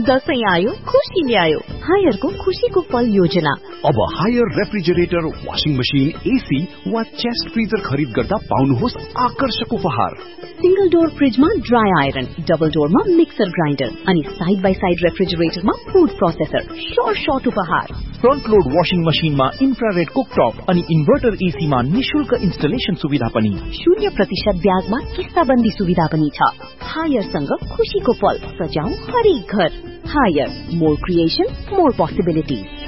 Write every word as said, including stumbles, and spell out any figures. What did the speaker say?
दशैं आयो खुशी ल्यायो। हायरको खुशीको पल योजना। अब higher refrigerator, washing machine, AC वा चेस्ट फ्रिजर खरिद गर्दा पाउनुहोस् आकर्षक उपहार। सिंगल डोर फ्रिजमा dry iron, double डोरमा mixer grinder अनि side by side रेफ्रिजरेटरमा food processor. Short short उपहार। फ्रन्ट लोड वाशिङ मशिनमा इन्फ्रारेड कुकटप अनि इन्भर्टर एसीमा निशुल्क इन्स्टलेसन सुविधा पनि। शून्य प्रतिशत ब्याजमा किस्ताबन्दी सुविधा पनि छ। हायरसँग खुशीको पल सजाऊ हरेक घर। Higher, more creation, more possibilities.